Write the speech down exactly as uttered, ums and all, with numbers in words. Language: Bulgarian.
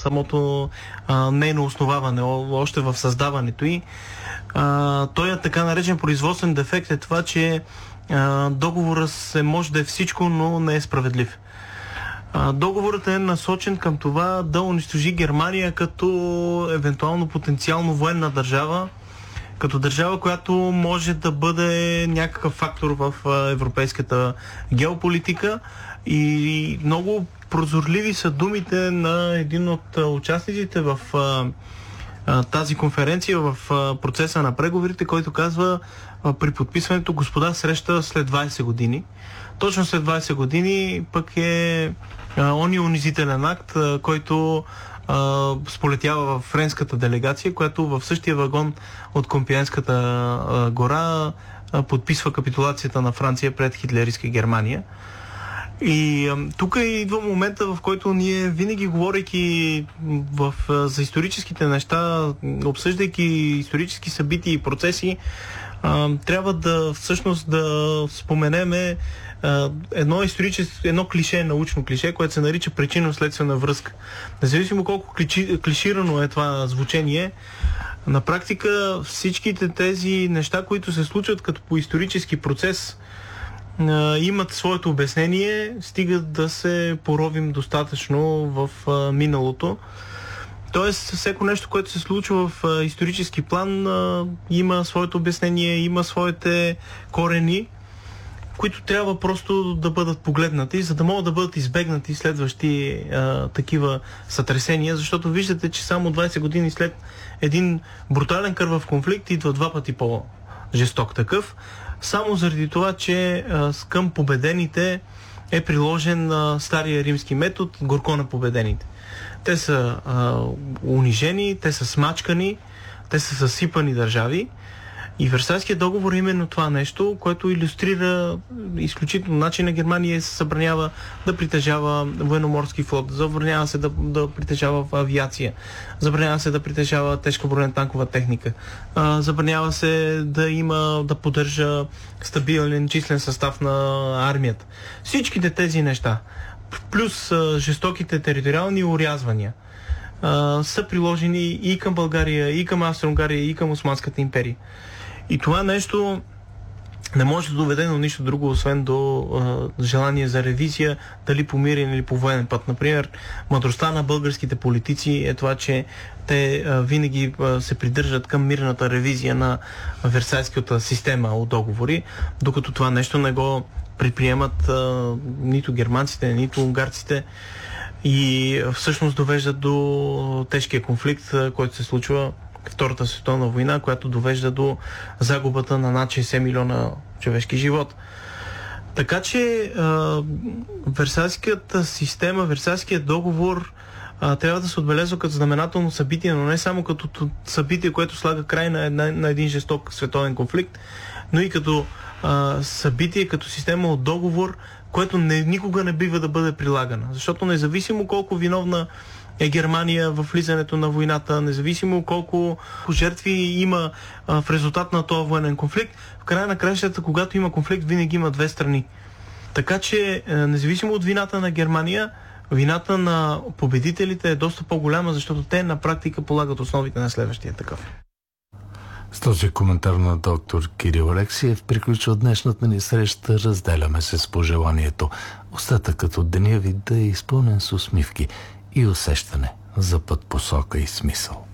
самото а, нейно основаване, още в създаването й. А, той е така наречен производствен дефект е това, че а, договорът се може да е всичко, но не е справедлив. А, договорът е насочен към това да унищожи Германия като евентуално потенциално военна държава, като държава, която може да бъде някакъв фактор в европейската геополитика. И много прозорливи са думите на един от участниците в а, а, тази конференция, в а, процеса на преговорите, който казва а, при подписването: господа, среща след двайсет години. Точно след двайсет години пък е а, он унизителен акт, а, който а, сполетява в френската делегация, която в същия вагон от Компиенската а, гора а, подписва капитулацията на Франция пред хитлеристка Германия. И а, тук идва момента, в който ние винаги, говорейки в, а, за историческите неща, обсъждайки исторически събития и процеси, а, трябва да всъщност да споменеме а, едно историческо, едно клише, научно клише, което се нарича причинно-следствена връзка. Независимо колко клиши, клиширано е това звучение, на практика всичките тези неща, които се случват като по исторически процес, имат своето обяснение, стига да се поровим достатъчно в а, миналото. Тоест, всяко нещо, което се случва в а, исторически план, а, има своето обяснение, има своите корени, които трябва просто да бъдат погледнати, за да могат да бъдат избегнати следващи а, такива сътресения, защото виждате, че само двайсет години след един брутален кървав конфликт идва два пъти по-жесток такъв, само заради това, че а, към победените е приложен а, стария римски метод горко на победените. Те са а, унижени, те са смачкани, те са съсипани държави. И Версайският договор е именно това нещо, което илюстрира изключително начин на Германия се забранява да притежава военноморски флот, забранява се да, да притежава авиация, забранява се да притежава тежка бронетанкова техника, а, забранява се да има, да поддържа стабилен числен състав на армията. Всичките тези неща, плюс а, жестоките териториални урязвания, а, са приложени и към България, и към Австро-Унгария, и към Османската империя. И това нещо не може да доведе до нищо друго, освен до а, желание за ревизия, дали по мирен или по военен път. Например, мъдростта на българските политици е това, че те а, винаги а, се придържат към мирната ревизия на Версайската система от договори, докато това нещо не го предприемат а, нито германците, нито унгарците, и всъщност довеждат до тежкия конфликт, а, който се случва Втората световна война, която довежда до загубата на над шейсет милиона човешки живот. Така че а, Версайската система, Версайският договор а, трябва да се отбелязва като знаменателно събитие, но не само като събитие, което слага край на, една, на един жесток световен конфликт, но и като а, събитие, като система от договор, което не, никога не бива да бъде прилагана. Защото независимо колко виновна е Германия в влизането на войната, независимо колко жертви има а, в резултат на този военен конфликт, в края на краищата, когато има конфликт, винаги има две страни. Така че, а, независимо от вината на Германия, вината на победителите е доста по-голяма, защото те на практика полагат основите на следващия такъв. С този коментар на доктор Кирил Алексиев приключва днешната ни среща. Разделяме се с пожеланието остатъкът от деня ви да е изпълнен с усмивки и усещане за път, посока и смисъл.